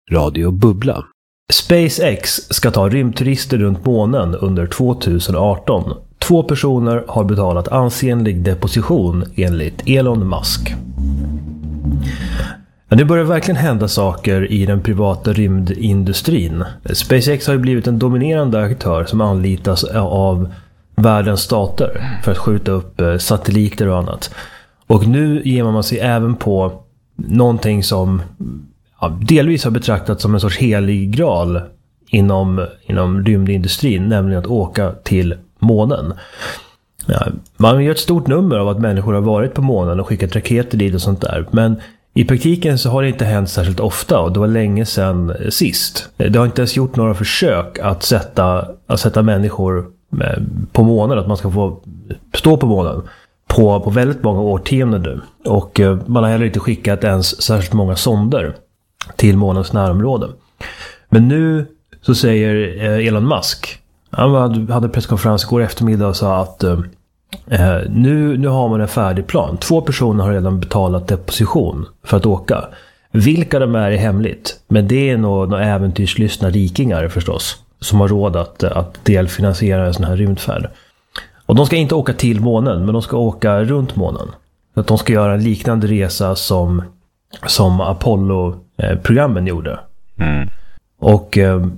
Radio Bubbla. SpaceX ska ta rymdturister runt månen under 2018. 2 personer har betalat ansenlig deposition enligt Elon Musk. Men det börjar verkligen hända saker i den privata rymdindustrin. SpaceX har ju blivit en dominerande aktör som anlitas av världens stater för att skjuta upp satelliter och annat. Och nu ger man sig även på någonting som delvis har betraktats som en sorts helig graal inom rymdindustrin, nämligen att åka till månen. Man gör ett stort nummer av att människor har varit på månen och skickat raketer dit och sånt där, men i praktiken så har det inte hänt särskilt ofta, och det var länge sedan sist. Det har inte ens gjort några försök att sätta människor på månen, att man ska få stå på månen på väldigt många årtionden nu. Och man har heller inte skickat ens särskilt många sonder till månens närområde. Men nu så säger Elon Musk, han hade presskonferens igår eftermiddag och sa att nu har man en färdig plan. 2 personer har redan betalat deposition för att åka. Vilka de är hemligt, men det är några äventyrslystna rikingar förstås, som har råd att delfinansiera en sån här rymdfärd. Och de ska inte åka till månen, men de ska åka runt månen. Så att de ska göra en liknande resa som Apollo-programmen gjorde. Och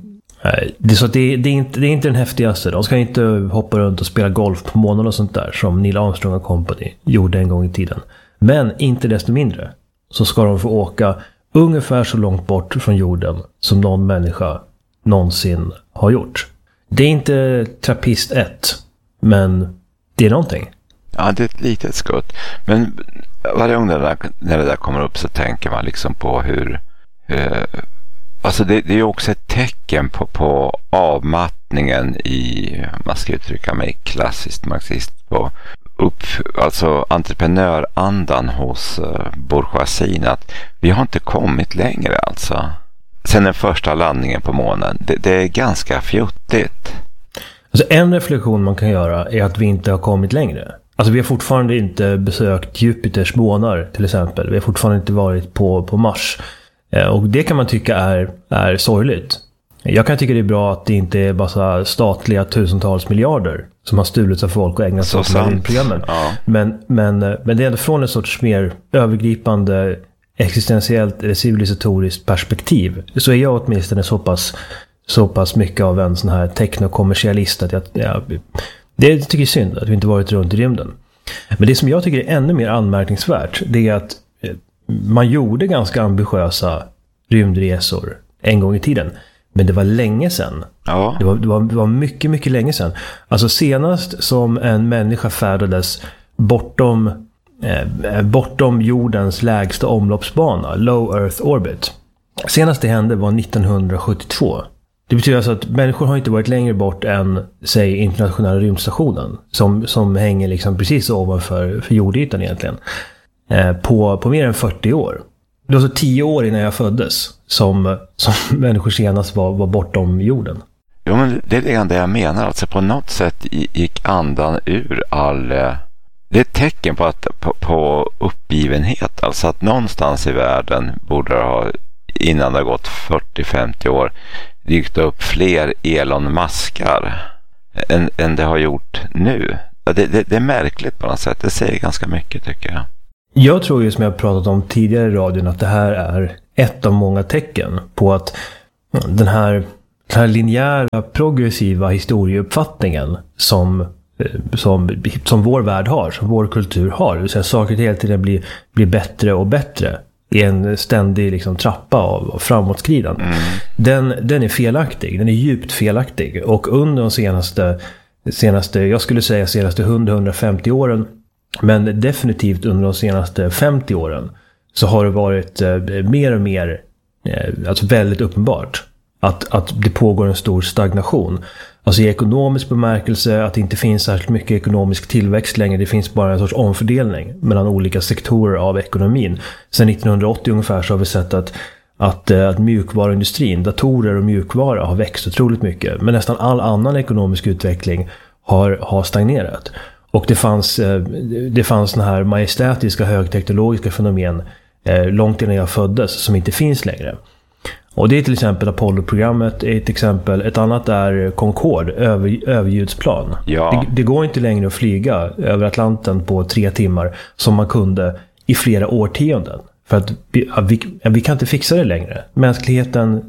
det är inte den häftigaste. De ska inte hoppa runt och spela golf på månen och sånt där som Neil Armstrong och Company gjorde en gång i tiden. Men inte desto mindre så ska de få åka ungefär så långt bort från jorden som någon människa någonsin har gjort. Det är inte trappist 1, men det är någonting. Ja, det är ett litet skutt. Men varje gång när det där kommer upp så tänker man liksom på hur alltså det är ju också ett tecken på avmattningen i, man ska uttrycka mig klassiskt marxist, på alltså entreprenörandan hos bourgeoisien, att vi har inte kommit längre alltså. Sen den första landningen på månen, det är ganska fjuttigt. Alltså en reflektion man kan göra är att vi inte har kommit längre. Alltså vi har fortfarande inte besökt Jupiters månar till exempel. Vi har fortfarande inte varit på Mars. Och det kan man tycka är sorgligt. Jag kan tycka det är bra att det inte är bara statliga tusentals miljarder som har stulits av folk och ägnat sig åt rymdprogrammen. Ja. Men det är ändå från ett sorts mer övergripande existentiellt eller civilisatoriskt perspektiv. Så är jag åtminstone så pass mycket av en sån här teknokommersialist att det tycker jag är synd att vi inte varit runt i rymden. Men det som jag tycker är ännu mer anmärkningsvärt, det är att man gjorde ganska ambitiösa rymdresor en gång i tiden. Men det var länge sedan. Ja. Det var mycket, mycket länge sedan. Alltså senast som en människa färdades bortom jordens lägsta omloppsbana, Low Earth Orbit. Senast det hände var 1972. Det betyder alltså att människor har inte varit längre bort än, säg, internationella rymdstationen. Som hänger liksom precis ovanför jordytan egentligen. På mer än 40 år. Det var så 10 år innan jag föddes som människor senast var bortom jorden. Jo, men det är det jag menar. Alltså på något sätt gick andan ur all... Det är ett tecken på uppgivenhet. Alltså att någonstans i världen borde det ha, innan det har gått 40-50 år, dykt upp fler Elon Muskar än det har gjort nu. Det är märkligt på något sätt. Det säger ganska mycket, tycker jag. Jag tror ju, som jag pratat om tidigare i radion, att det här är ett av många tecken på att den här linjära progressiva historieuppfattningen som vår värld har, som vår kultur har, det vill säga saker hela tiden blir bättre och bättre i en ständig liksom trappa av framåtskridande. Den är felaktig, den är djupt felaktig, och under de senaste jag skulle säga senaste 100-150 åren, men definitivt under de senaste 50 åren, så har det varit mer och mer alltså väldigt uppenbart att det pågår en stor stagnation. Alltså i ekonomisk bemärkelse, att det inte finns särskilt mycket ekonomisk tillväxt längre. Det finns bara en sorts omfördelning mellan olika sektorer av ekonomin. Sen 1980 ungefär så har vi sett att mjukvaruindustrin, datorer och mjukvara, har växt otroligt mycket. Men nästan all annan ekonomisk utveckling har stagnerat. Och det fanns såna här majestätiska högteknologiska fenomen långt innan jag föddes som inte finns längre. Och det är till exempel Apollo-programmet, ett exempel. Ett annat är Concorde, överljudsplan. Ja. Det går inte längre att flyga över Atlanten på 3 timmar som man kunde i flera årtionden. För att vi kan inte fixa det längre. Mänskligheten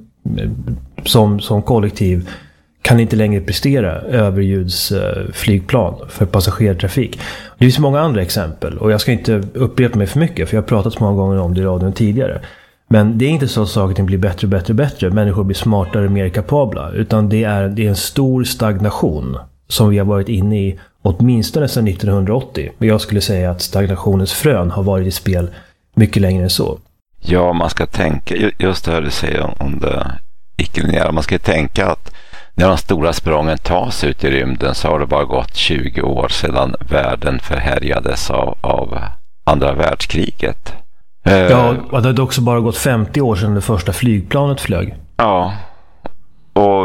som kollektiv kan inte längre prestera överljudsflygplan för passagerartrafik. Det finns många andra exempel och jag ska inte upprepa mig för mycket för jag har pratat så många gånger om det i radion tidigare. Men det är inte så att saker blir bättre. Människor blir smartare, mer kapabla. Utan det är en stor stagnation som vi har varit inne i åtminstone sedan 1980. Men jag skulle säga att stagnationens frön har varit i spel mycket längre än så. Ja, man ska tänka, just det här du säger om det icke-linjära. Man ska tänka att när de stora sprången tas ut i rymden så har det bara gått 20 år sedan världen förhärjades av andra världskriget. Ja, och det har också bara gått 50 år sedan det första flygplanet flög. Ja, och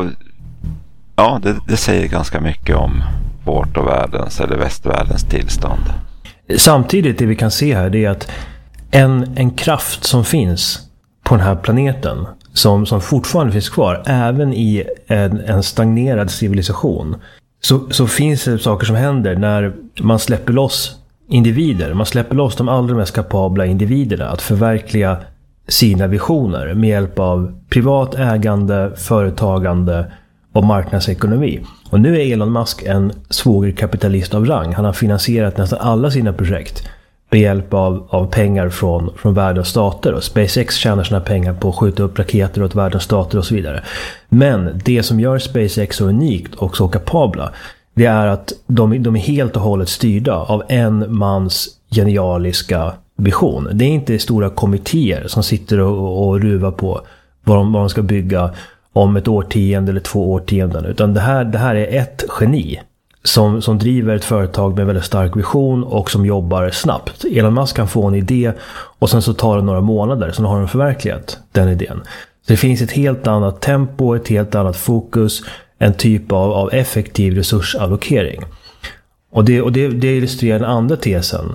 ja, det säger ganska mycket om vårt och världens eller västvärldens tillstånd. Samtidigt det vi kan se här det är att en kraft som finns på den här planeten som fortfarande finns kvar även i en stagnerad civilisation så finns det saker som händer när man släpper loss individer. Man släpper loss de allra mest kapabla individerna att förverkliga sina visioner med hjälp av privat ägande, företagande och marknadsekonomi. Och nu är Elon Musk en svågerkapitalist av rang. Han har finansierat nästan alla sina projekt med hjälp av pengar från världens stater. Och SpaceX tjänar sina pengar på att skjuta upp raketer åt världens stater och så vidare. Men det som gör SpaceX så unikt och så kapabla det är att de är helt och hållet styrda av en mans genialiska vision. Det är inte stora kommittéer som sitter och ruvar på vad de ska bygga om ett årtionde eller 2 årtionden. Utan det här är ett geni som driver ett företag med väldigt stark vision och som jobbar snabbt. Elon Musk kan få en idé och sen så tar det några månader så har de förverkligat den idén. Så det finns ett helt annat tempo, ett helt annat fokus, en typ av effektiv resursallokering. Och det illustrerar den andra tesen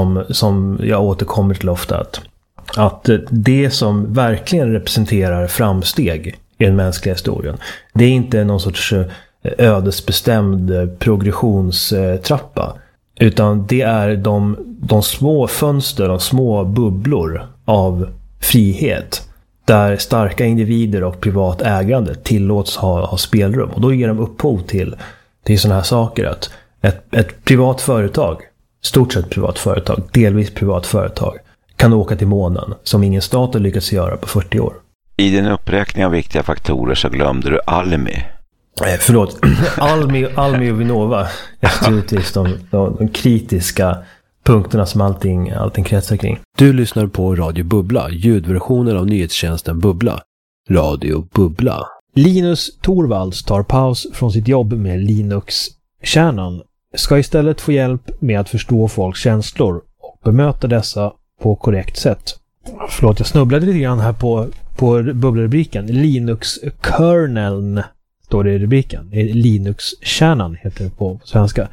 som jag återkommer till ofta. Att det som verkligen representerar framsteg i den mänskliga historien, det är inte någon sorts ödesbestämd progressionstrappa. Utan det är de små fönster, de små bubblor av frihet där starka individer och privat ägande tillåts ha spelrum. Och då ger de upphov till sådana här saker att ett privat företag, stort sett privat företag, delvis privat företag, kan åka till månen som ingen stat har lyckats göra på 40 år. I din uppräkning av viktiga faktorer så glömde du Almi. Förlåt, Almi och Vinnova. Naturligtvis de kritiska punkterna som allting kretsar kring. Du lyssnar på Radio Bubbla, ljudversionen av nyhetstjänsten Bubbla. Radio Bubbla. Linus Torvalds tar paus från sitt jobb med Linux-kärnan. Ska istället få hjälp med att förstå folks känslor och bemöta dessa på korrekt sätt. Förlåt, jag snubblade lite grann här på bubblerubriken. Linux-kerneln står det i rubriken. Linux-kärnan heter det på svenska.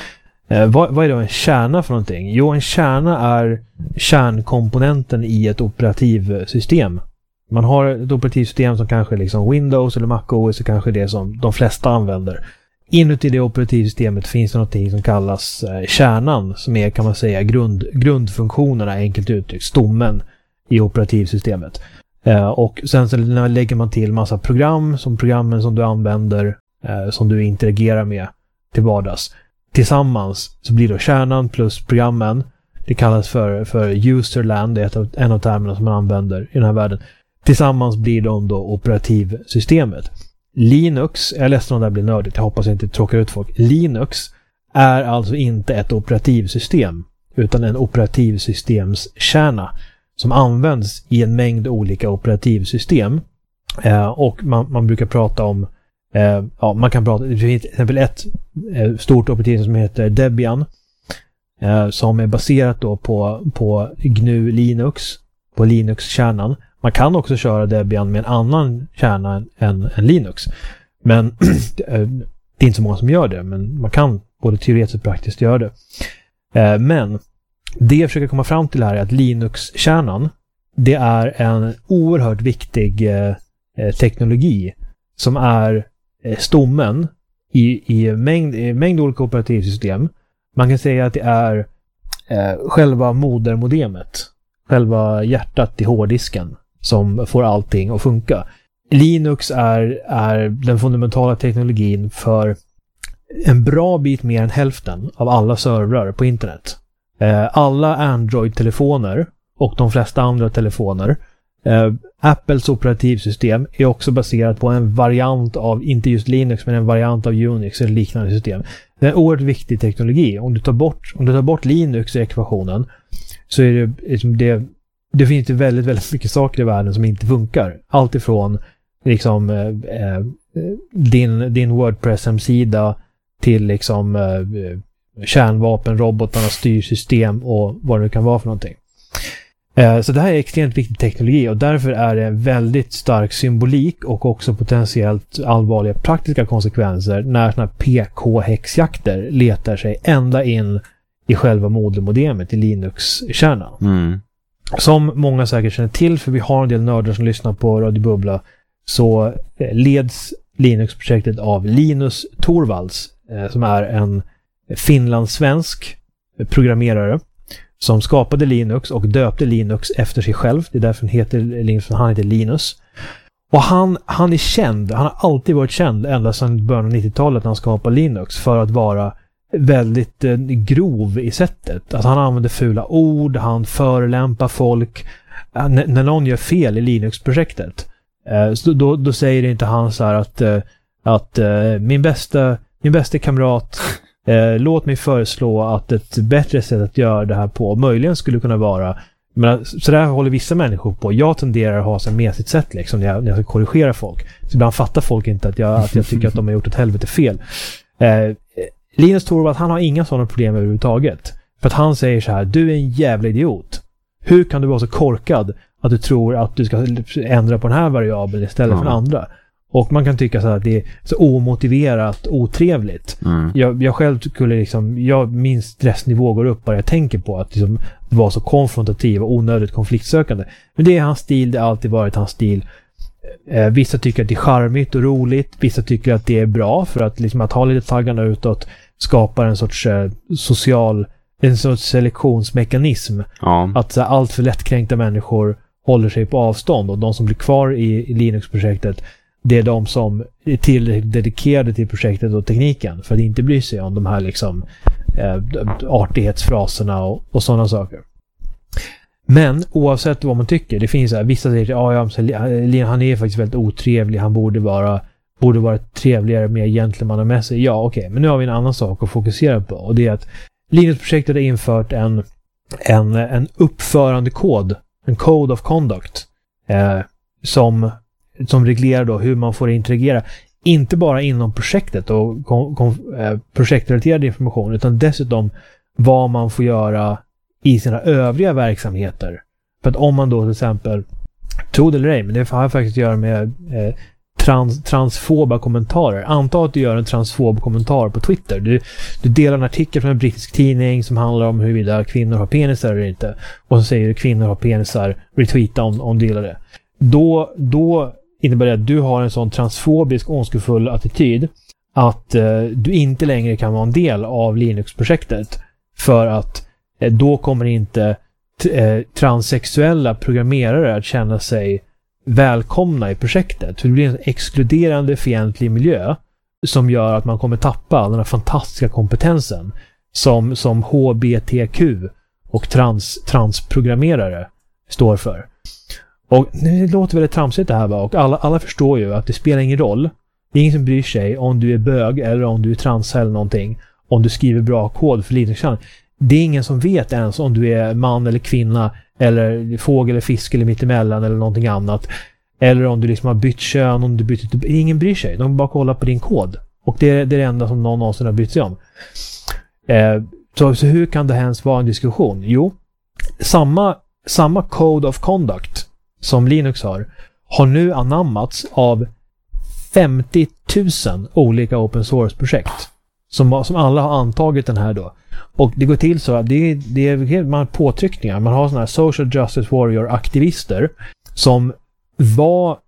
Vad är då en kärna för någonting? Jo, en kärna är kärnkomponenten i ett operativsystem. Man har ett operativsystem som kanske liksom Windows eller Mac OS är kanske det som de flesta använder. Inuti det operativsystemet finns det någonting som kallas kärnan, som är, kan man säga, grundfunktionerna, enkelt uttryckt, stommen i operativsystemet. Och sen så lägger man till massa programmen som du använder, som du interagerar med till vardags. Tillsammans så blir då kärnan plus programmen, det kallas för userland, det är en av termerna som man använder i den här världen. Tillsammans blir de då operativsystemet. Linux, jag läste om det här blir nördigt, jag hoppas jag inte tråkar ut folk. Linux är alltså inte ett operativsystem utan en operativsystemskärna som används i en mängd olika operativsystem. Och man brukar prata om man kan prata, det finns till exempel ett stort operativsystem som heter Debian som är baserat då på GNU Linux, på Linux-kärnan. Man kan också köra Debian med en annan kärna än Linux. Men det är inte så många som gör det, men man kan både teoretiskt och praktiskt göra det. Men det jag försöker komma fram till här är att Linux-kärnan, det är en oerhört viktig teknologi som är stommen i mängd olika operativsystem. Man kan säga att det är själva modermodemet, själva hjärtat i hårddisken som får allting att funka. Linux är den fundamentala teknologin för en bra bit mer än hälften av alla servrar på internet. Alla Android-telefoner och de flesta andra telefoner. Apples operativsystem är också baserat på en variant av, inte just Linux, men en variant av Unix eller liknande system. Det är en oerhört viktig teknologi. Om du tar bort Linux i ekvationen så är det finns det väldigt, väldigt mycket saker i världen som inte funkar. Allt ifrån liksom din WordPress-hemsida till liksom kärnvapen, robotarnas styrsystem och vad det kan vara för någonting. Så det här är extremt viktig teknologi och därför är det väldigt stark symbolik och också potentiellt allvarliga praktiska konsekvenser när såna PK-häxjakter letar sig ända in i själva modermodemet i Linux-kärnan. Mm. Som många säkert känner till, för vi har en del nördar som lyssnar på Radio Bubbla, så leds Linux-projektet av Linus Torvalds som är en finlandssvensk programmerare som skapade Linux och döpte Linux efter sig själv. Det är därför han heter Linus. Och han är känd, han har alltid varit känd ända sedan början av 90-talet när han skapade Linux för att vara väldigt grov i sättet. Alltså han använder fula ord, han förolämpar folk. När någon gör fel i Linux-projektet då säger det inte han så här att min bästa kamrat, låt mig föreslå att ett bättre sätt att göra det här på möjligen skulle kunna vara, men så där håller vissa människor på. Jag tenderar att ha så med sitt sätt liksom, när jag ska korrigera folk. Så ibland fattar folk inte att jag tycker att de har gjort ett helvete fel. Linus Torvald, han har inga sådana problem överhuvudtaget. För att han säger så här: du är en jävla idiot. Hur kan du vara så korkad att du tror att du ska ändra på den här variabeln istället för den andra? Och man kan tycka så här att det är så omotiverat, otrevligt. Jag själv skulle liksom, min stressnivå går upp bara jag tänker på att liksom vara så konfrontativ och onödigt konfliktsökande. Men det är hans stil, det har alltid varit hans stil. Vissa tycker att det är charmigt och roligt, vissa tycker att det är bra för att liksom att ha lite taggarna utåt skapar en sorts en sorts selektionsmekanism. Ja. Att så här, allt för lättkränkta människor håller sig på avstånd och de som blir kvar i Linux-projektet, det är de som är tillräckligt dedikerade till projektet och tekniken för att inte bry sig om de här liksom artighetsfraserna och sådana saker. Men oavsett vad man tycker, det finns så här, vissa säger han är faktiskt väldigt otrevlig, han borde vara trevligare, mer gentlemannamässig. Ja, okej, men nu har vi en annan sak att fokusera på, och det är att Linux-projektet har infört en uppförandekod, en code of conduct som reglerar då hur man får interagera, inte bara inom projektet och projektrelaterad information, utan dessutom vad man får göra i sina övriga verksamheter. För att om man då till exempel, tro det eller ej, men det har faktiskt att göra med transfoba kommentarer. Anta att du gör en transfob kommentar på Twitter. Du delar en artikel från en brittisk tidning som handlar om huruvida kvinnor har penisar eller inte. Och så säger du kvinnor har penisar, retweeta om du gillar det. Då innebär det att du har en sån transfobisk, ondskefull attityd att du inte längre kan vara en del av Linux-projektet. För att då kommer inte transsexuella programmerare att känna sig välkomna i projektet. För det blir en exkluderande, fientlig miljö som gör att man kommer tappa all den här fantastiska kompetensen som HBTQ och transprogrammerare står för. Och det låter väldigt tramsigt det här, va? Och alla förstår ju att det spelar ingen roll. Det är ingen som bryr sig om du är bög eller om du är trans eller någonting. Om du skriver bra kod för Linux. Det är ingen som vet ens om du är man eller kvinna eller fågel eller fisk eller mittemellan eller någonting annat. Eller om du liksom har bytt kön, om du bytt... Ingen bryr sig. De bara kollar på din kod. Och det är det enda som någon någonsin har brytt sig om. Så hur kan det ens vara en diskussion? Jo, samma code of conduct som Linux har nu anammats av 50 000 olika open source-projekt som alla har antagit den här då. Och det går till så att man har påtryckningar. Man har såna här social justice warrior-aktivister som var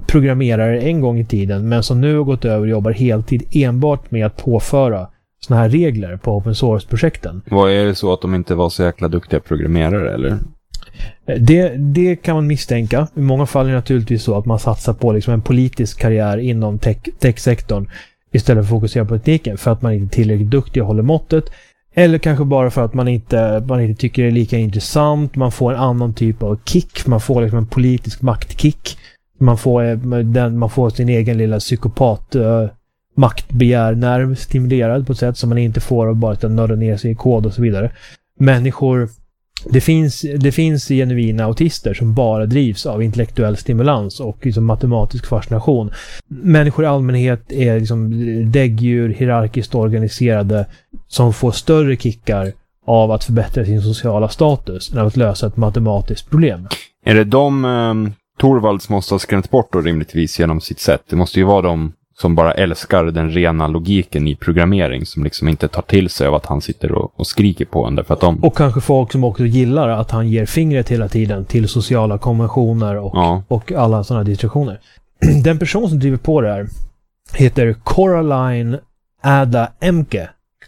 programmerare en gång i tiden, men som nu har gått över och jobbar heltid enbart med att påföra såna här regler på open source-projekten. Vad är det så att de inte var så jäkla duktiga programmerare, eller? Det kan man misstänka. I många fall är det naturligtvis så att man satsar på liksom en politisk karriär inom tech-sektorn istället för att fokusera på tekniken för att man inte är tillräckligt duktig och håller måttet. Eller kanske bara för att man inte tycker det är lika intressant. Man får en annan typ av kick. Man får liksom en politisk maktkick. Man får sin egen lilla psykopat maktbegärnerv stimulerad på ett sätt som man inte får av bara att nörda ner sig i kod och så vidare. Människor, det finns genuina autister som bara drivs av intellektuell stimulans och liksom matematisk fascination. Människor i allmänhet är liksom däggdjur, hierarkiskt organiserade som får större kickar av att förbättra sin sociala status än av att lösa ett matematiskt problem. Är det de Torvalds måste ha skrämt bort då rimligtvis genom sitt sätt? Det måste ju vara de som bara älskar den rena logiken i programmering, som liksom inte tar till sig av att han sitter och skriker på en därför att de... Och kanske folk som också gillar att han ger fingret hela tiden till sociala konventioner och alla sådana distraktioner. Den person som driver på det här heter Coraline Ada Emke.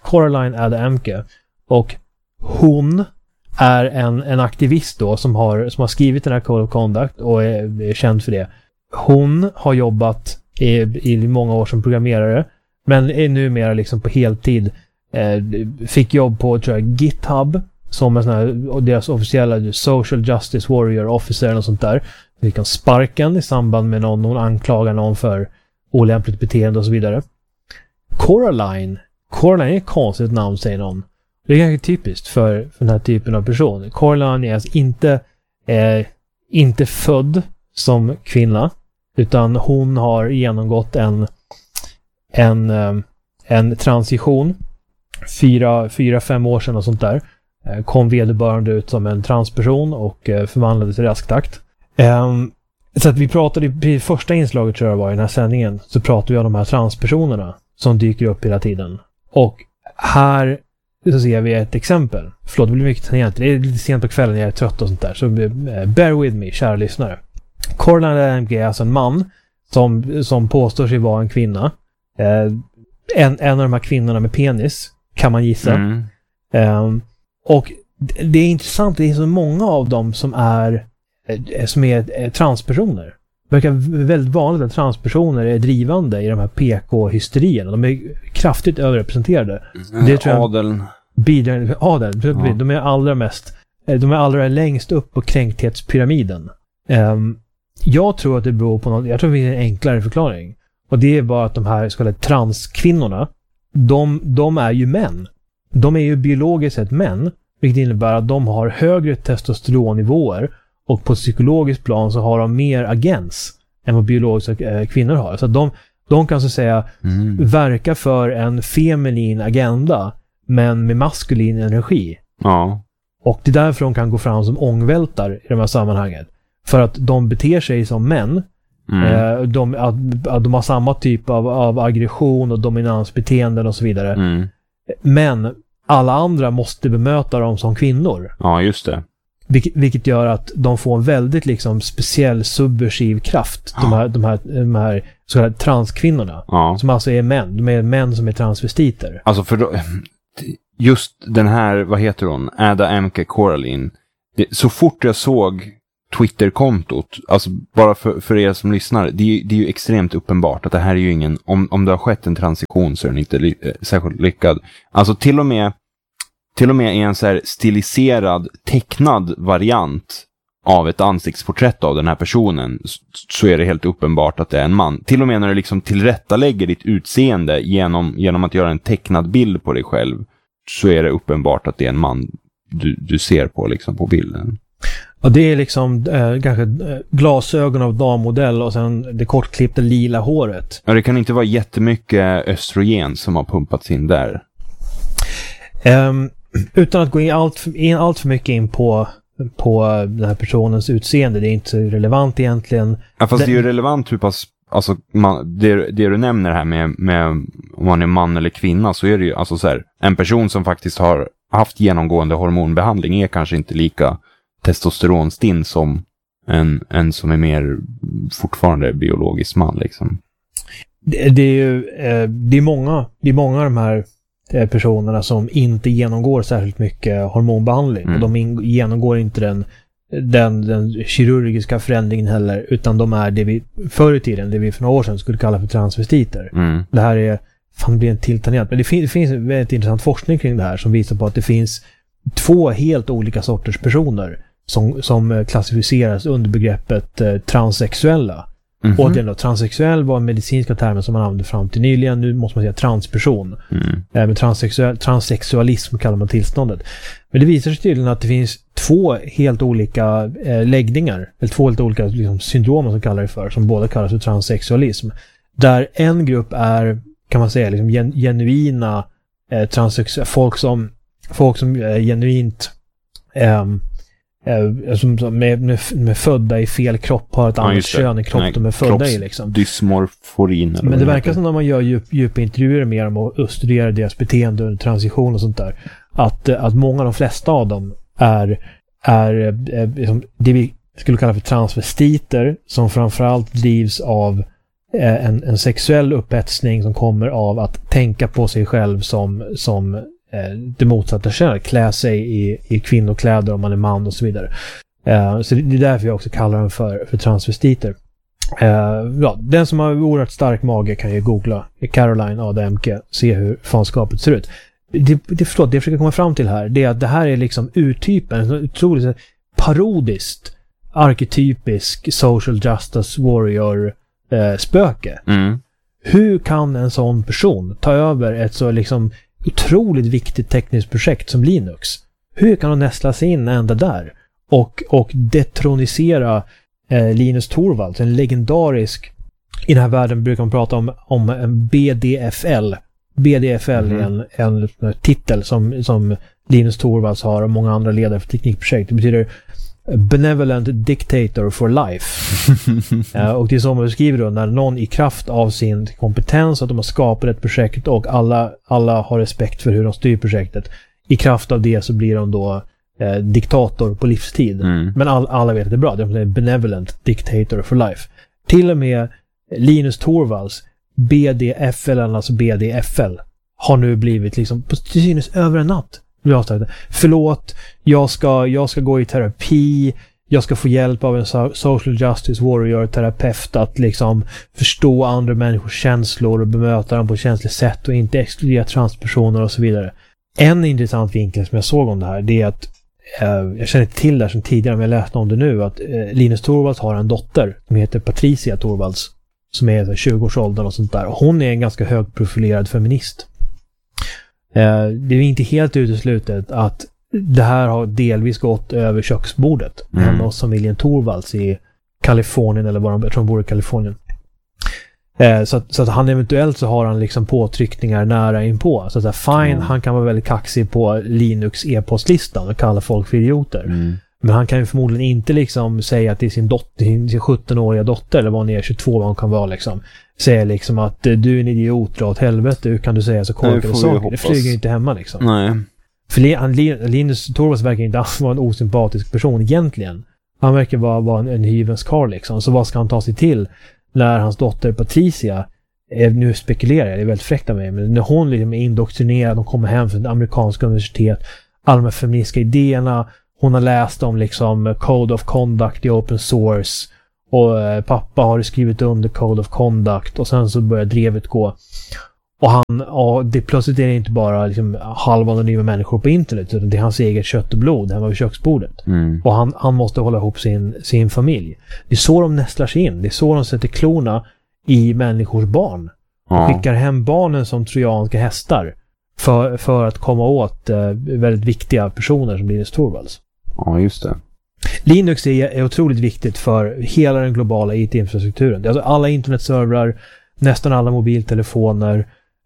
Och hon är en aktivist då som har skrivit den här Code of Conduct och är känd för det. Hon har jobbat i många år som programmerare, men är numera liksom på heltid. Fick jobb på, tror jag, GitHub som en sån här, deras officiella Social Justice Warrior Officer eller något sånt där. Fick han sparken i samband med någon anklagar någon för olämpligt beteende och så vidare. Coraline är ett konstigt namn, säger någon. Det är ganska typiskt för den här typen av person. Coraline är alltså inte född som kvinna, utan hon har genomgått en transition 4-5 år sedan och sånt där. Kom vederbörande ut som en transperson och förvandlades i rask takt. Så att vi pratade i första inslaget, tror jag var i den här sändningen, så pratade vi om de här transpersonerna som dyker upp hela tiden. Och här så ser vi ett exempel. Förlåt, det blir mycket tangent. Det är lite sent på kvällen, jag är trött och sånt där. Så bear with me, kära lyssnare. Coraline är alltså en man som påstår sig vara en kvinna. En av de här kvinnorna med penis, kan man gissa. Och det är intressant, det är så många av dem som är transpersoner. Det verkar väldigt vanligt att transpersoner är drivande i de här PK-hysterierna. De är kraftigt överrepresenterade. Det tror jag Adeln. De är allra längst upp på kränktheitspyramiden. Jag tror att det beror på något. Jag tror att det är en enklare förklaring. Och det är bara att de här så kallade transkvinnorna, de är ju män. De är ju biologiskt sett män, vilket innebär att de har högre testosteronnivåer och på psykologiskt plan så har de mer agens än vad biologiska kvinnor har. Så att de kan så att säga verka för en feminin agenda men med maskulin energi. Ja. Och det är därför de kan gå fram som ångvältar i de här sammanhangen. För att de beter sig som män. De har samma typ av aggression och dominansbeteenden och så vidare. Men alla andra måste bemöta dem som kvinnor. Ja, just det. Vilket gör att de får en väldigt liksom speciell subversiv kraft. De här så kallade transkvinnorna. Ja. Som alltså är män. De är män som är transvestiter. Alltså för då, just den här, vad heter hon? Ada Emke Coraline. Så fort jag såg Twitter-kontot, alltså bara för er som lyssnar, det är ju extremt uppenbart att det här är ju ingen, om det har skett en transition så är den inte särskilt lyckad. Alltså till och med i en så här stiliserad, tecknad variant av ett ansiktsporträtt av den här personen så är det helt uppenbart att det är en man. Till och med när du liksom tillrättalägger ditt utseende genom att göra en tecknad bild på dig själv så är det uppenbart att det är en man du ser på liksom på bilden. Ja, det är liksom kanske glasögon av dammodell och sen det kortklippta lila håret. Ja, det kan inte vara jättemycket östrogen som har pumpats in där. Utan att gå in allt för mycket in på den här personens utseende, det är inte så relevant egentligen. Ja, fast det är ju relevant hur pass, alltså det du nämner här med om man är man eller kvinna, så är det ju alltså så här, en person som faktiskt har haft genomgående hormonbehandling är kanske inte lika testosteronstinn som en som är mer fortfarande biologisk man liksom. Det är många av de här personerna som inte genomgår särskilt mycket hormonbehandling. Och de genomgår inte den kirurgiska förändringen heller, utan de är det vi förr i tiden, det vi för några år sedan skulle kalla för transvestiter. Det här är fan blir en tilltagning. Men det finns väldigt intressant forskning kring det här som visar på att det finns 2 helt olika sorters personer som klassificeras under begreppet transsexuella. Och den då, transsexuell var medicinska termer som man använde fram till nyligen. Nu måste man säga transperson. Men transsexualism kallar man tillståndet. Men det visar sig tydligen att det finns 2 helt olika läggningar, eller 2 helt olika liksom, syndrom som kallar det för, som båda kallas för transsexualism. Där en grupp är, kan man säga, liksom genuina transsexuella, folk som är genuint med födda i fel kropp, har ett annat kön i kropp de är födda i liksom. Dysmorforin. Men det verkar som när man gör djupa intervjuer med dem och studerar deras beteende under transition och sånt där, att många, de flesta av dem är liksom, det vi skulle kalla för transvestiter, som framförallt drivs av en sexuell upphetsning som kommer av att tänka på sig själv som det motsatta könet, klä sig i kvinnokläder om man är man och så vidare. Så det är därför jag också kallar dem för transvestiter. Den som har oerhört stark mage kan ju googla Caroline ADMK, se hur fanskapet ser ut. Det jag försöker komma fram till här, det är att det här är liksom urtypen, en otroligt parodiskt, arketypisk social justice warrior spöke. Hur kan en sån person ta över ett så liksom otroligt viktigt tekniskt projekt som Linux? Hur kan de nästla sig in ända där och detronisera Linus Torvalds, en legendarisk, i den här världen brukar man prata om en BDFL. BDFL är en titel som Linus Torvalds har och många andra ledare för teknikprojekt. Det betyder Benevolent Dictator for Life. Och det är som man skriver då, när någon i kraft av sin kompetens, att de har skapat ett projekt och alla har respekt för hur de styr projektet, i kraft av det så blir de då diktator på livstid. Men alla vet att det är bra. Det är Benevolent Dictator for Life. Till och med Linus Torvalds BDFL, alltså BDFL, har nu blivit liksom till synes över en natt. Förlåt, jag ska gå i terapi, jag ska få hjälp av en social justice warrior terapeut att liksom förstå andra människors känslor och bemöta dem på ett känsligt sätt och inte exkludera transpersoner och så vidare. En intressant vinkel som jag såg om det här, det är att jag känner till det här som tidigare, men jag läste om det nu, att Linus Torvalds har en dotter som heter Patricia Torvalds, som är 20-årsåldern och sånt där. Hon är en ganska högprofilerad feminist. Det är inte helt uteslutet att det här har delvis gått över köksbordet hemma hos familjen Torvalds i Kalifornien, eller var jag tror de bor i Kalifornien. Så att han eventuellt så har han liksom påtryckningar nära inpå. Så att fine, han kan vara väldigt kaxig på Linux e-postlistan och kalla folk för idioter. Men han kan ju förmodligen inte liksom säga att det är sin 17-åriga dotter, eller vad hon är, 22 vad hon kan vara liksom, säga liksom att du är en idiot, dra åt helvete, hur kan du säga så korkade saker? Det flyger ju inte hemma liksom. Nej. För Linus Torvalds verkar inte alls vara en osympatisk person egentligen. Han verkar vara en hyvens karl liksom. Så vad ska han ta sig till när hans dotter Patricia, nu spekulerar jag, det är väldigt fräckt av mig, men när hon liksom är indoktrinerad och kommer hem från ett amerikanskt universitet, alla de här feministiska idéerna, hon har läst om liksom Code of Conduct i open source, och pappa har skrivit under Code of Conduct, och sen så börjar drevet gå. Och det plötsligt är det inte bara liksom halvanonyma människor på internet, utan det är hans eget kött och blod hemma vid köksbordet. Och han måste hålla ihop sin familj. Det är så de nästlar sig in. Det är så de sätter klorna i människors barn. Och skickar hem barnen som trojanska hästar för att komma åt väldigt viktiga personer som Linus Torvalds. Ja, just det. Linux är otroligt viktigt för hela den globala IT-infrastrukturen. Alltså alla internetservrar, nästan alla mobiltelefoner,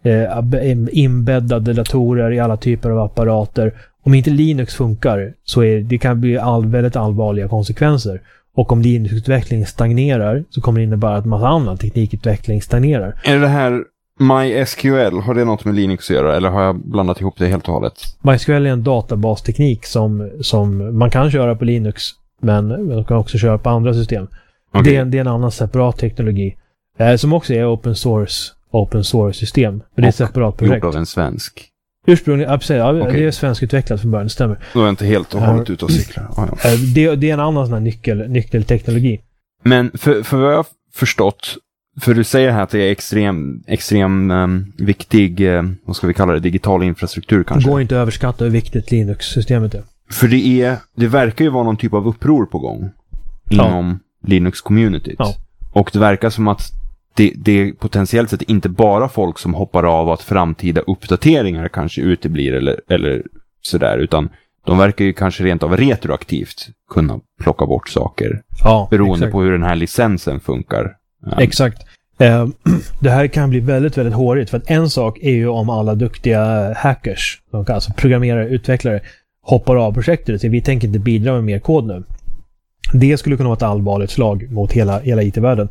inbäddade datorer i alla typer av apparater. Om inte Linux funkar så det kan bli väldigt allvarliga konsekvenser. Och om Linux-utveckling stagnerar så kommer det innebära att massa annan teknikutveckling stagnerar. Är det här MySQL, har det något med Linux att göra, eller har jag blandat ihop det helt och hållet? MySQL är en databasteknik som man kan köra på Linux Men de kan också köra på andra system. Okay. Det är en annan separat teknologi. Som också är open source system. Men det är ett separat projekt. Gjort av en svensk. Ursprungligen, absolut. Ja, okay. Det är svenskutvecklat från början, det stämmer. Då är jag inte helt och hållet ute och cyklar. Det är en annan sån här nyckelteknologi. Men för vad jag har förstått, för du säger här att det är extrem viktig, vad ska vi kalla det, digital infrastruktur kanske. Det går inte att överskatta hur viktigt Linux-systemet är. För det verkar ju vara någon typ av uppror på gång inom Linux-communityt. Ja. Och det verkar som att det är potentiellt sett inte bara folk som hoppar av att framtida uppdateringar kanske uteblir eller sådär, utan de verkar ju kanske rent av retroaktivt kunna plocka bort saker beroende på hur den här licensen funkar. Exakt. Det här kan bli väldigt, väldigt hårigt, för att en sak är ju om alla duktiga hackers, alltså programmerare, utvecklare, hoppar av projektet så vi tänker inte bidra med mer kod nu. Det skulle kunna vara ett allvarligt slag mot hela IT-världen.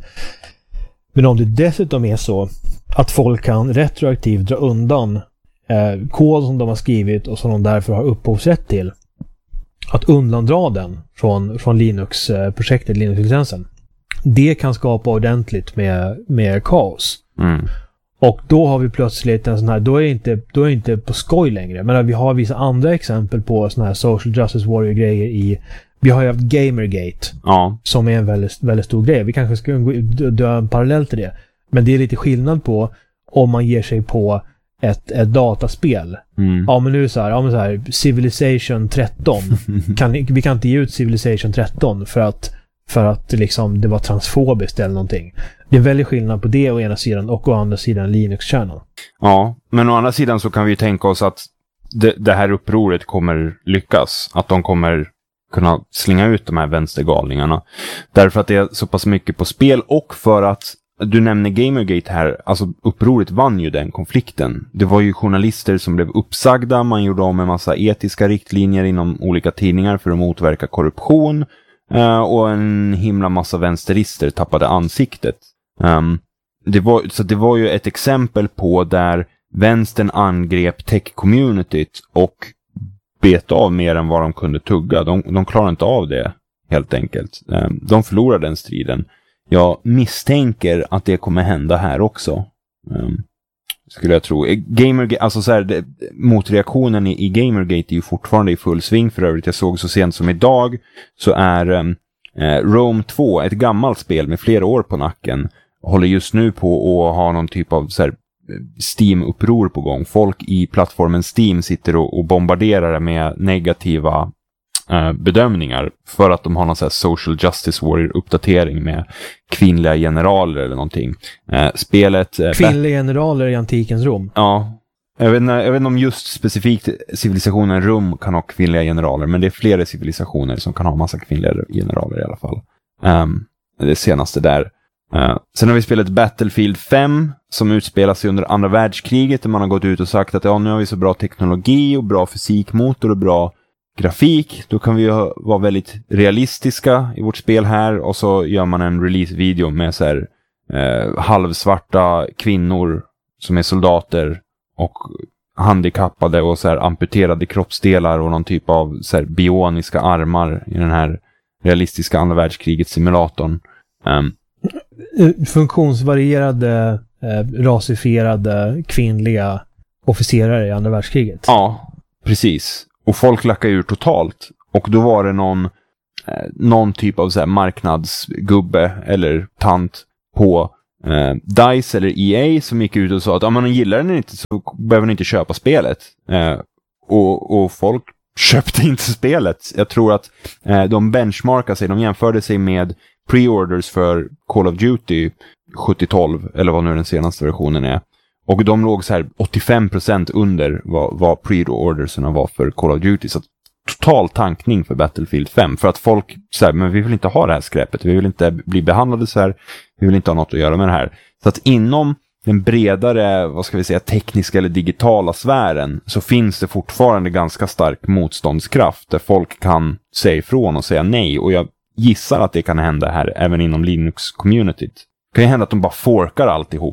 Men om det dessutom är så att folk kan retroaktivt dra undan kod som de har skrivit och som de därför har upphovsrätt till, att undandra den från Linux-projektet, Linux-licensen, det kan skapa ordentligt med kaos. Och då har vi plötsligt en sån här, då är det inte på skoj längre. Men vi har vissa andra exempel på såna här social justice warrior-grejer vi har ju haft Gamergate, som är en väldigt, väldigt stor grej. Vi kanske ska dra en parallell till det. Men det är lite skillnad på om man ger sig på ett dataspel. Ja, men nu är det så här, Civilization 13. Vi kan inte ge ut Civilization 13 för att liksom det var transfobiskt eller någonting. Det är väldigt skillnad på det å ena sidan och å andra sidan Linux-kärnan. Ja, men å andra sidan så kan vi ju tänka oss att det här upproret kommer lyckas. Att de kommer kunna slänga ut de här vänstergalningarna. Därför att det är så pass mycket på spel, och för att du nämner Gamergate här, alltså upproret vann ju den konflikten. Det var ju journalister som blev uppsagda, man gjorde om en massa etiska riktlinjer inom olika tidningar för att motverka korruption, och en himla massa vänsterister tappade ansiktet. Det var ju ett exempel på där vänstern angrep tech-communityt och bet av mer än vad de kunde tugga. De klarade inte av det, helt enkelt. De förlorade den striden. Jag misstänker att det kommer hända här också. Skulle jag tro. Gamergate, alltså så här, motreaktionen i Gamergate är ju fortfarande i full sving för övrigt. Jag såg så sent som idag så är Rome 2, ett gammalt spel med flera år på nacken, håller just nu på att ha någon typ av så här Steam-uppror på gång. Folk i plattformen Steam sitter och bombarderar med negativa bedömningar för att de har någon så här social justice warrior-uppdatering med kvinnliga generaler eller någonting. Spelet... kvinnliga generaler i antikens Rom. Ja. Jag vet inte om just specifikt civilisationen Rom kan ha kvinnliga generaler, men det är flera civilisationer som kan ha massa kvinnliga generaler i alla fall. Det senaste där. Sen har vi spelat Battlefield 5 som utspelar sig under andra världskriget, där man har gått ut och sagt att nu har vi så bra teknologi och bra fysikmotor och bra grafik, då kan vi vara väldigt realistiska i vårt spel här, och så gör man en release-video med så här, halvsvarta kvinnor som är soldater och handikappade och så här amputerade kroppsdelar och någon typ av så här bioniska armar i den här realistiska andra världskrigets simulatorn. Funktionsvarierade, rasifierade kvinnliga officerare i andra världskriget. Ja, precis. Och folk lackade ur totalt. Och då var det någon typ av så här marknadsgubbe eller tant på DICE eller EA som gick ut och sa att om man gillar den inte så behöver ni inte köpa spelet. Och folk köpte inte spelet. Jag tror att de benchmarkade sig, de jämförde sig med pre-orders för Call of Duty 7012 eller vad nu den senaste versionen är. Och de låg så här 85% under vad pre-orderserna var för Call of Duty. Så total tankning för Battlefield 5. För att folk säger, men vi vill inte ha det här skräpet. Vi vill inte bli behandlade så här. Vi vill inte ha något att göra med det här. Så att inom den bredare, vad ska vi säga, tekniska eller digitala sfären så finns det fortfarande ganska stark motståndskraft där folk kan säga ifrån och säga nej. Och jag gissar att det kan hända här även inom Linux-communityt. Det kan ju hända att de bara forkar alltihop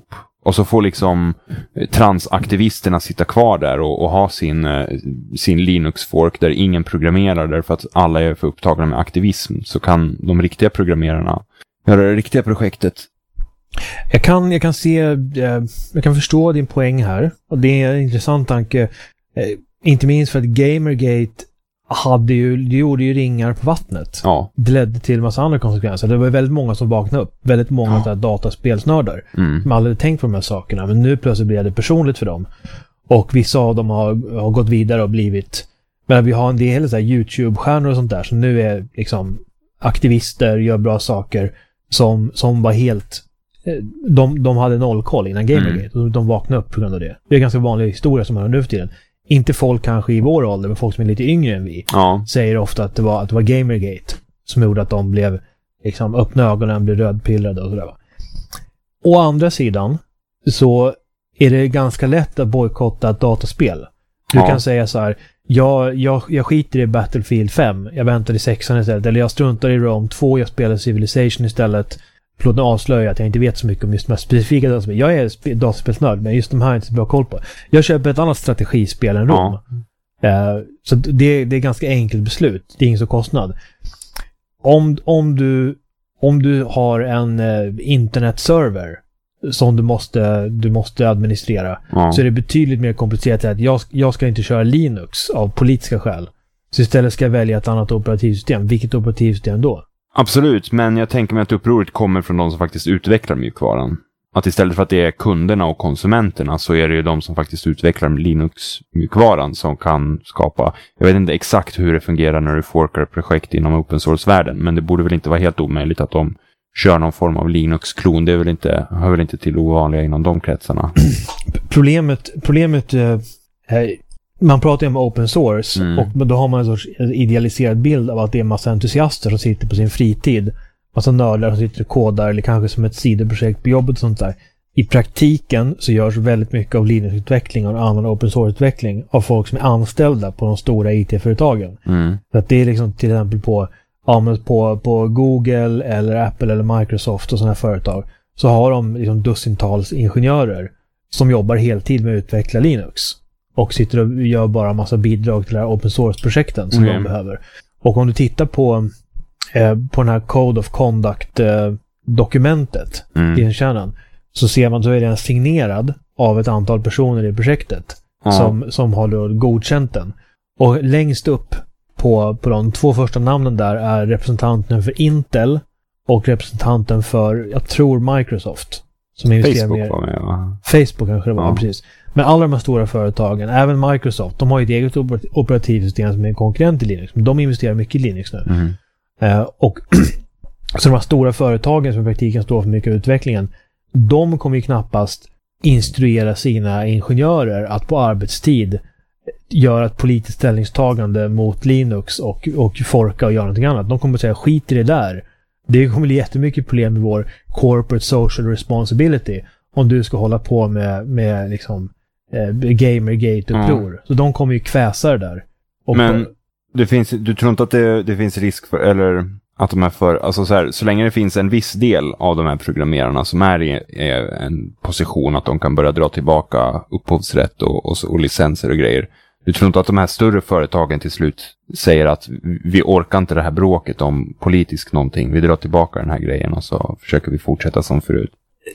Och så får liksom transaktivisterna sitta kvar där och ha sin Linux-fork där ingen programmerar därför att alla är för upptagna med aktivism. Så kan de riktiga programmerarna göra det riktiga projektet. Jag kan förstå din poäng här. Och det är en intressant tanke. Inte minst för att Gamergate gjorde ju ringar på vattnet. Ja. Det ledde till en massa andra konsekvenser. Det var väldigt många som vaknade upp. Väldigt många dataspelsnördar. Som aldrig hade tänkt på de här sakerna. Men nu plötsligt blev det personligt för dem. Och vissa av dem har gått vidare och blivit... Men vi har en del så här YouTube-stjärnor och sånt där som nu är liksom aktivister, gör bra saker som var helt... De hade nollkoll innan Gamergate. Och de vaknade upp på grund av det. Det är en ganska vanlig historia som man har nu för tiden. Inte folk kanske i vår ålder, men folk som är lite yngre än vi säger ofta att det var Gamergate som gjorde att de blev liksom öppna ögonen, blev rödpillrade och sådär. Å andra sidan så är det ganska lätt att bojkotta ett dataspel. Du kan säga så här: jag skiter i Battlefield 5, jag väntar i 6an istället, eller jag struntar i Rome 2, jag spelar Civilization istället. Låt mig avslöja att jag inte vet så mycket om just de här specifika dataspel. Jag är dataspelsnörd, men just de här är inte så bra koll på. Jag köper ett annat strategispel än Rom. Så det är ganska enkelt beslut. Det är ingen så kostnad. Om du har en internetserver som du måste administrera, så är det betydligt mer komplicerat att jag ska inte köra Linux av politiska skäl. Så istället ska jag välja ett annat operativsystem. Vilket operativsystem då? Absolut, men jag tänker mig att upproret kommer från de som faktiskt utvecklar mjukvaran. Att istället för att det är kunderna och konsumenterna så är det ju de som faktiskt utvecklar Linux-mjukvaran som kan skapa... Jag vet inte exakt hur det fungerar när du forkar projekt inom open source-världen, men det borde väl inte vara helt omöjligt att de kör någon form av Linux-klon. Det är hör väl inte till ovanliga inom de kretsarna. Problemet man pratar ju om open source och då har man en sorts idealiserad bild av att det är en massa entusiaster som sitter på sin fritid, massa nördar som sitter och kodar eller kanske som ett sidoprojekt på jobbet och sånt där. I praktiken så görs väldigt mycket av Linux-utveckling och annan open source-utveckling av folk som är anställda på de stora IT-företagen. Så att det är liksom till exempel på Google eller Apple eller Microsoft och sådana här företag, så har de liksom dussintals ingenjörer som jobbar heltid med att utveckla Linux. Och sitter och gör bara en massa bidrag till de här open source-projekten som de behöver. Och om du tittar på den här Code of Conduct-dokumentet i den kärnan, så ser man så är den signerad av ett antal personer i projektet som har då godkänt den. Och längst upp på de 2 första namnen där är representanten för Intel och representanten för, jag tror, Microsoft. Som Facebook var med, va? Facebook kanske det var, precis. Men alla de här stora företagen, även Microsoft, de har ju ett eget operativsystem som är en konkurrent till Linux. Men de investerar mycket i Linux nu. Och så de här stora företagen som i praktiken står för mycket av utvecklingen, de kommer ju knappast instruera sina ingenjörer att på arbetstid göra ett politiskt ställningstagande mot Linux och forka och göra någonting annat. De kommer att säga, skit i det där. Det kommer bli jättemycket problem med vår corporate social responsibility om du ska hålla på med liksom Gamergate-uppror. Så de kommer ju kväsa det där. Men du tror inte att det finns risk för, eller att de är för, alltså så länge det finns en viss del av de här programmerarna som är i en position att de kan börja dra tillbaka upphovsrätt och licenser och grejer. Du tror inte att de här större företagen till slut säger att vi orkar inte det här bråket om politiskt någonting. Vi drar tillbaka den här grejen och så försöker vi fortsätta som förut.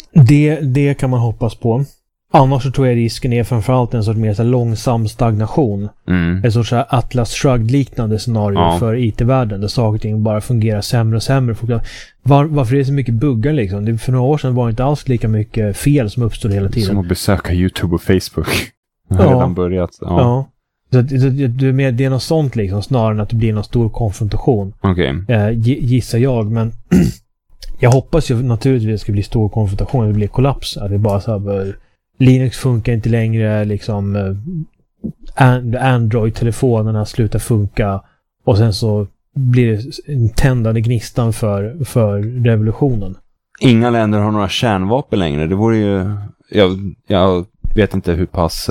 Det kan man hoppas på. Annars så tror jag risken är framförallt en sorts mer så långsam stagnation. En sorts Atlas Shrugged-liknande scenario för IT-världen där saker och ting bara fungerar sämre och sämre. Varför är det så mycket buggar liksom? För några år sedan var det inte alls lika mycket fel som uppstod hela tiden. Som att besöka YouTube och Facebook. Det har redan börjat. Så det är något sånt liksom, snarare än att det blir någon stor konfrontation. Gissar jag, men jag hoppas ju naturligtvis att det ska bli stor konfrontation, att det blir kollaps. Att det bara så här, Linux funkar inte längre, liksom Android-telefonerna slutar funka och sen så blir det en tändande gnistan för revolutionen. Inga länder har några kärnvapen längre. Det vore ju... Jag vet inte hur pass...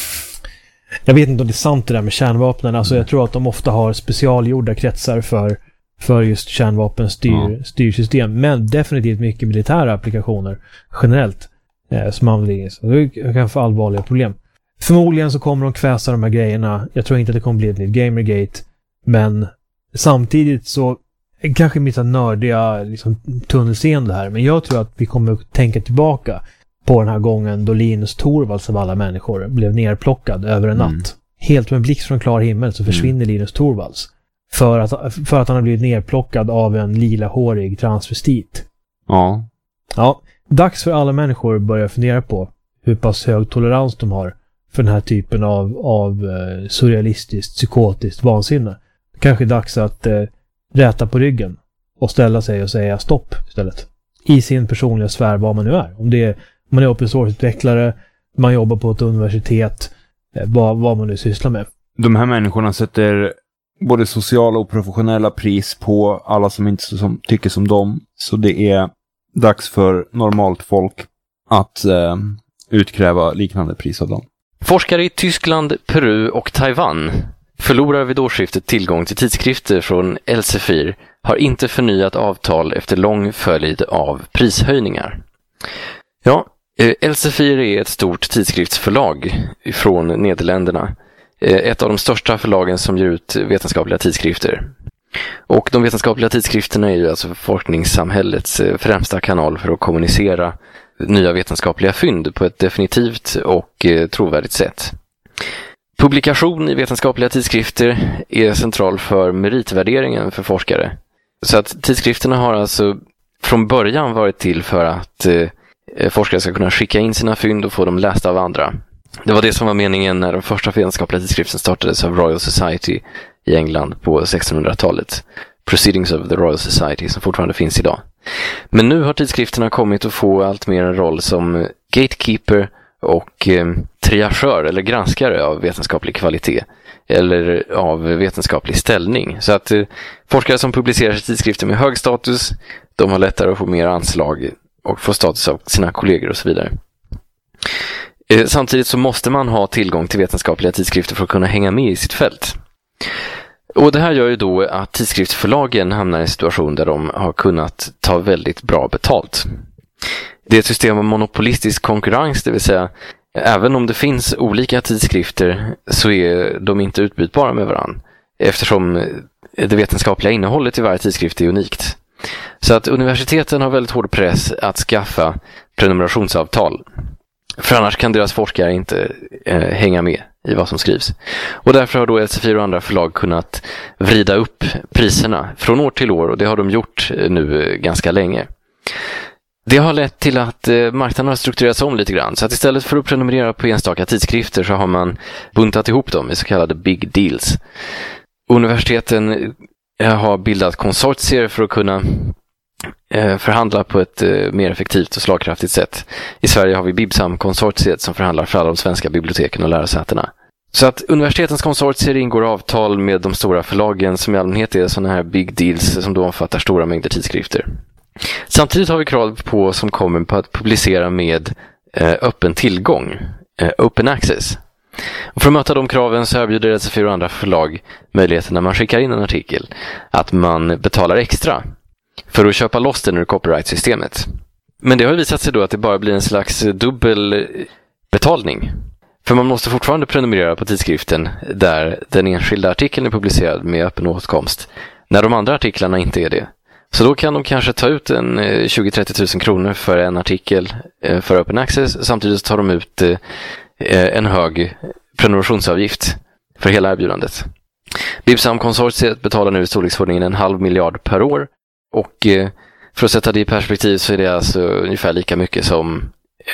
Jag vet inte om det är sant det där med kärnvapnen. Alltså jag tror att de ofta har specialgjorda kretsar för just kärnvapens styrsystem. Men definitivt mycket militära applikationer generellt. som anlägger. Så det kan få allvarliga problem. Förmodligen så kommer de kväsa de här grejerna. Jag tror inte att det kommer bli ett nytt Gamergate. Men samtidigt så kanske mitt nördiga liksom, tunnelseende här. Men jag tror att vi kommer att tänka tillbaka på den här gången då Linus Torvalds av alla människor blev nerplockad över en natt. Helt med en blixt från klar himmel så försvinner Linus Torvalds. För att han har blivit nerplockad av en lilahårig transvestit. Ja. Ja, dags för alla människor att börja fundera på hur pass hög tolerans de har för den här typen av surrealistiskt, psykotiskt vansinne. Kanske dags att räta på ryggen och ställa sig och säga stopp istället. I sin personliga sfär, vad man nu är. Om man är open source-utvecklare, man jobbar på ett universitet, vad man nu sysslar med. De här människorna sätter både sociala och professionella pris på alla som inte tycker som dem. Så det är dags för normalt folk att utkräva liknande pris av dem. Forskare i Tyskland, Peru och Taiwan förlorar vid årsskiftet tillgång till tidskrifter från Elsevier, har inte förnyat avtal efter lång följd av prishöjningar. Ja, Elsevier är ett stort tidskriftsförlag från Nederländerna. Ett av de största förlagen som ger ut vetenskapliga tidskrifter. Och de vetenskapliga tidskrifterna är ju alltså forskningssamhällets främsta kanal för att kommunicera nya vetenskapliga fynd på ett definitivt och trovärdigt sätt. Publikation i vetenskapliga tidskrifter är central för meritvärderingen för forskare. Så att tidskrifterna har alltså från början varit till för att forskare ska kunna skicka in sina fynd och få dem lästa av andra. Det var det som var meningen när den första vetenskapliga tidskriften startades av Royal Society i England på 1600-talet. Proceedings of the Royal Society som fortfarande finns idag. Men nu har tidskrifterna kommit att få allt mer en roll som gatekeeper och triageur eller granskare av vetenskaplig kvalitet eller av vetenskaplig ställning. Så att forskare som publicerar tidskrifter med hög status, de har lättare att få mer anslag och få status av sina kollegor och så vidare. Samtidigt så måste man ha tillgång till vetenskapliga tidskrifter för att kunna hänga med i sitt fält. Och det här gör ju då att tidskriftsförlagen hamnar i en situation där de har kunnat ta väldigt bra betalt. Det är ett system av monopolistisk konkurrens, det vill säga även om det finns olika tidskrifter så är de inte utbytbara med varandra eftersom det vetenskapliga innehållet i varje tidskrift är unikt. Så att universiteten har väldigt hård press att skaffa prenumerationsavtal. För annars kan deras forskare inte hänga med i vad som skrivs. Och därför har då Elsevier och andra förlag kunnat vrida upp priserna från år till år och det har de gjort nu ganska länge. Det har lett till att marknaden har strukturerats om lite grann. Så att istället för att prenumerera på enstaka tidskrifter så har man buntat ihop dem i så kallade big deals. Universiteten har bildat konsortier för att kunna förhandla på ett mer effektivt och slagkraftigt sätt. I Sverige har vi Bibsam-konsortiet som förhandlar för alla de svenska biblioteken och lärosätena. Så att universitetens konsortier ingår avtal med de stora förlagen som i allmänhet är sådana här big deals som då omfattar stora mängder tidskrifter. Samtidigt har vi krav på som kommer på att publicera med öppen tillgång, open access. Och för att möta de kraven så erbjuder Elsevier och andra förlag möjligheten när man skickar in en artikel att man betalar extra för att köpa loss den ur copyright-systemet. Men det har visat sig då att det bara blir en slags dubbel betalning. För man måste fortfarande prenumerera på tidskriften där den enskilda artikeln är publicerad med öppen åtkomst när de andra artiklarna inte är det. Så då kan de kanske ta ut en 20-30 000 kronor för en artikel för open access. Samtidigt tar de ut en hög prenumerationsavgift för hela erbjudandet. Bibsam-konsortiet betalar nu i storleksordningen 500 miljoner per år. Och för att sätta det i perspektiv så är det alltså ungefär lika mycket som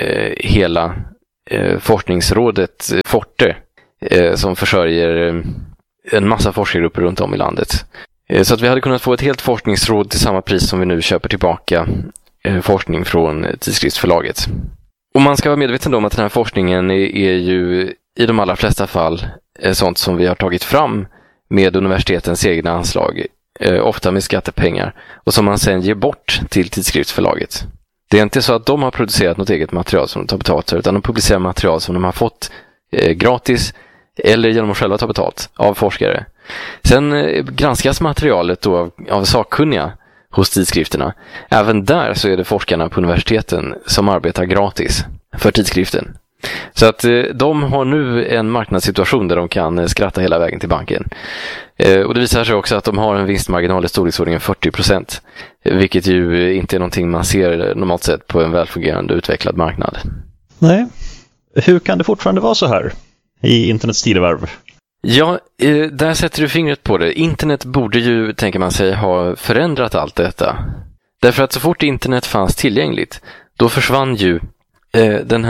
hela forskningsrådet Forte som försörjer en massa forskargrupper runt om i landet. Så att vi hade kunnat få ett helt forskningsråd till samma pris som vi nu köper tillbaka forskning från tidskriftsförlaget. Och man ska vara medveten om att den här forskningen är ju i de allra flesta fall sånt som vi har tagit fram med universitetens egna anslag, ofta med skattepengar, och som man sen ger bort till tidskriftsförlaget. Det är inte så att de har producerat något eget material som de tar betalt för, utan de publicerar material som de har fått gratis eller genom att själva ta betalt av forskare. Sen granskas materialet då av sakkunniga hos tidskrifterna. Även där så är det forskarna på universiteten som arbetar gratis för tidskriften. Så att de har nu en marknadssituation där de kan skratta hela vägen till banken. Och det visar sig också att de har en vinstmarginal i storleksordningen 40%. Vilket ju inte är någonting man ser normalt sett på en välfungerande utvecklad marknad. Nej. Hur kan det fortfarande vara så här i internets tidevarv? Ja, där sätter du fingret på det. Internet borde ju, tänker man sig, ha förändrat allt detta. Därför att så fort internet fanns tillgängligt, då försvann ju det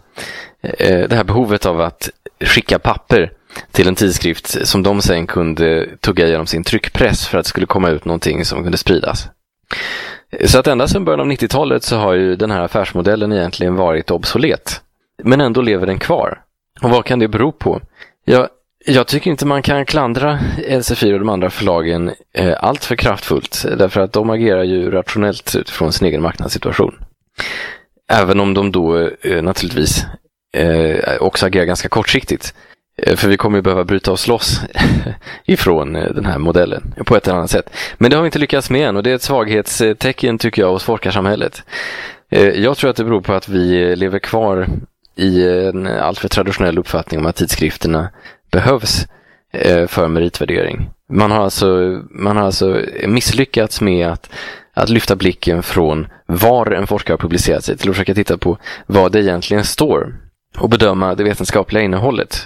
här behovet av att skicka papper till en tidskrift som de sen kunde tugga genom sin tryckpress för att det skulle komma ut någonting som kunde spridas. Så att ända sedan början av 90-talet så har ju den här affärsmodellen egentligen varit obsolet. Men ändå lever den kvar. Och vad kan det bero på? Jag tycker inte man kan klandra Elsevier och de andra förlagen allt för kraftfullt. Därför att de agerar ju rationellt utifrån sin egen marknadssituation. Även om de då naturligtvis också agerar ganska kortsiktigt. För vi kommer ju behöva bryta oss loss ifrån den här modellen på ett eller annat sätt. Men det har vi inte lyckats med än och det är ett svaghetstecken tycker jag hos forskarsamhället. Jag tror att det beror på att vi lever kvar i en alltför traditionell uppfattning om att tidskrifterna behövs för meritvärdering. Man har alltså misslyckats med att lyfta blicken från var en forskare har publicerat sig till att försöka titta på vad det egentligen står och bedöma det vetenskapliga innehållet.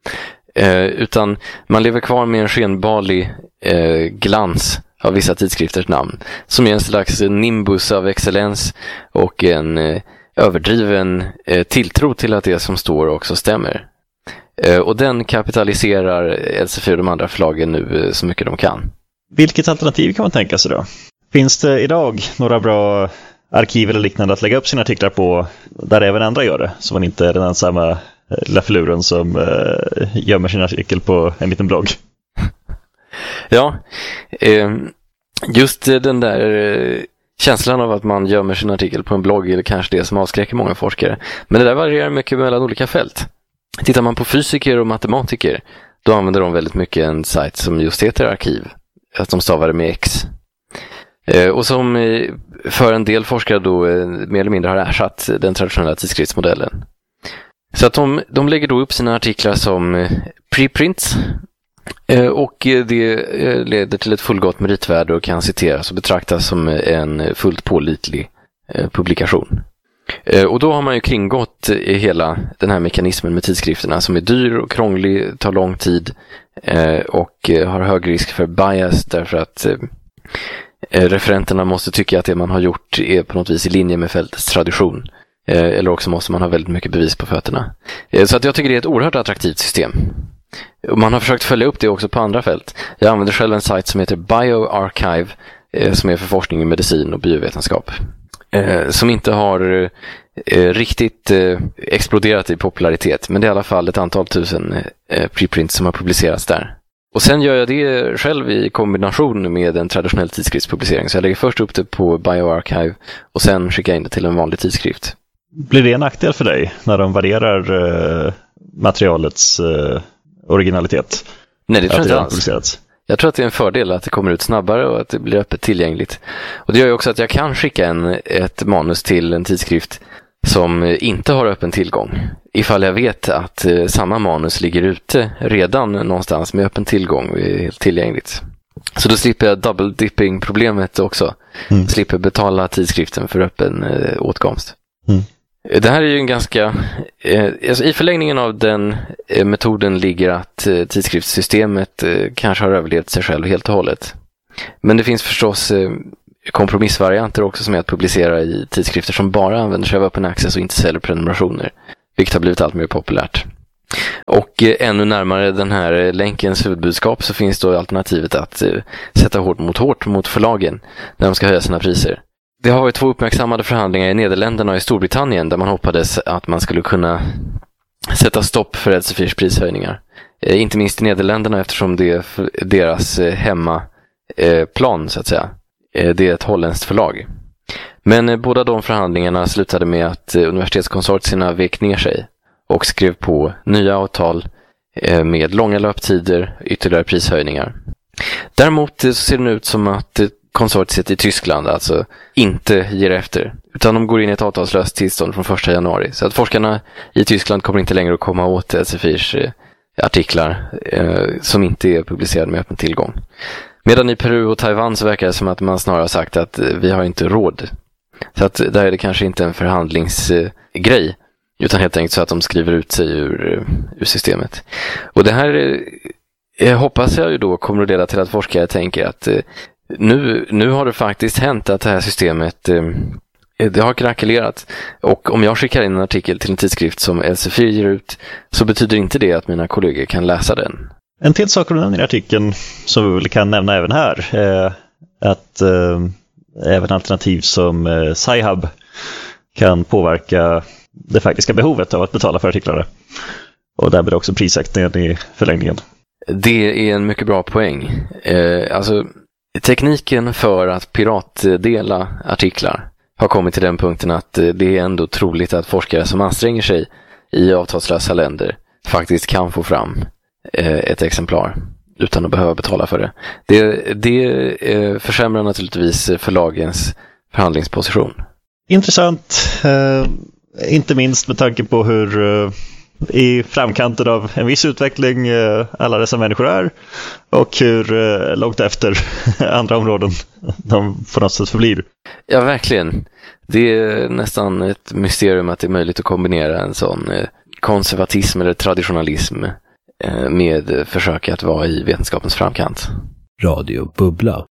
Utan man lever kvar med en skenbarlig glans av vissa tidskrifters namn som är en slags nimbus av excellens och en överdriven tilltro till att det som står också stämmer. Och den kapitaliserar Elsevier och de andra förlagen nu så mycket de kan. Vilket alternativ kan man tänka sig då? Finns det idag några bra arkiv eller liknande att lägga upp sina artiklar på där även andra gör det? Så man inte är den ensamma laffiluren som gömmer sin artikel på en liten blogg. Ja, just den där känslan av att man gömmer sin artikel på en blogg är kanske det som avskräcker många forskare. Men det där varierar mycket mellan olika fält. Tittar man på fysiker och matematiker, då använder de väldigt mycket en sajt som just heter arkiv. Att de stavar det med X. Och som för en del forskare då mer eller mindre har ersatt den traditionella tidskriftsmodellen. Så att de lägger då upp sina artiklar som preprints och det leder till ett fullgott meritvärde och kan citeras och betraktas som en fullt pålitlig publikation. Och då har man ju kringgått hela den här mekanismen med tidskrifterna som är dyr och krånglig, tar lång tid och har hög risk för bias därför att referenterna måste tycka att det man har gjort är på något vis i linje med fältets tradition. Eller också måste man ha väldigt mycket bevis på fötterna. Så att jag tycker det är ett oerhört attraktivt system. Och man har försökt följa upp det också på andra fält. Jag använder själv en sajt som heter BioArchive som är för forskning i medicin och biovetenskap. Som inte har riktigt exploderat i popularitet. Men det är i alla fall ett antal tusen preprints som har publicerats där. Och sen gör jag det själv i kombination med en traditionell tidskriftspublicering. Så jag lägger först upp det på BioArchive och sen skickar in det till en vanlig tidskrift. Blir det en nackdel för dig när de värderar materialets originalitet? Nej, det tror jag inte alls. Jag tror att det är en fördel att det kommer ut snabbare och att det blir öppet tillgängligt. Och det gör ju också att jag kan skicka ett manus till en tidskrift som inte har öppen tillgång. Ifall jag vet att samma manus ligger ute redan någonstans med öppen tillgång och är helt tillgängligt. Så då slipper jag double dipping problemet också. Slipper betala tidskriften för öppen åtkomst. Det här är ju en ganska... alltså i förlängningen av den metoden ligger att tidskriftssystemet kanske har överlevt sig själv helt och hållet. Men det finns förstås kompromissvarianter också som är att publicera i tidskrifter som bara använder sig av open access och inte säljer prenumerationer. Vilket har blivit allt mer populärt. Och ännu närmare den här länkens huvudbudskap så finns då alternativet att sätta hårt mot förlagen när de ska höja sina priser. Det har varit 2 uppmärksammade förhandlingar i Nederländerna och i Storbritannien där man hoppades att man skulle kunna sätta stopp för Elseviers prishöjningar. Inte minst i Nederländerna eftersom det är deras hemmaplan så att säga. Det är ett holländskt förlag. Men båda de förhandlingarna slutade med att universitetskonsortierna vek ner sig och skrev på nya avtal med långa löptider, ytterligare prishöjningar. Däremot så ser det ut som att konsortiet i Tyskland alltså inte ger efter. Utan de går in i ett avtalslöst tillstånd från 1 januari. Så att forskarna i Tyskland kommer inte längre att komma åt Elseviers artiklar som inte är publicerade med öppen tillgång. Medan i Peru och Taiwan så verkar det som att man snarare har sagt att vi har inte råd. Så att där är det kanske inte en förhandlingsgrej. Utan helt enkelt så att de skriver ut sig ur systemet. Och det här hoppas jag ju då kommer att leda till att forskare tänker att nu har det faktiskt hänt att det här systemet det har krackelerat. Och om jag skickar in en artikel till en tidskrift som Elsevier ger ut så betyder inte det att mina kollegor kan läsa den. En till sak du nämner i artikeln som vi kan nämna även här är att även alternativ som Sci-Hub kan påverka det faktiska behovet av att betala för artiklarna. Och därmed också prissättningen i förlängningen. Det är en mycket bra poäng. Alltså, tekniken för att piratdela artiklar har kommit till den punkten att det är ändå troligt att forskare som anstränger sig i avtalslösa länder faktiskt kan få fram ett exemplar utan att behöva betala för det. Det försämrar naturligtvis förlagens förhandlingsposition. Intressant, inte minst med tanke på hur i framkanten av en viss utveckling alla dessa människor är och hur långt efter andra områden de på något sätt förblir. Ja, verkligen. Det är nästan ett mysterium att det är möjligt att kombinera en sån konservatism eller traditionalism med försök att vara i vetenskapens framkant. Radio Bubbla.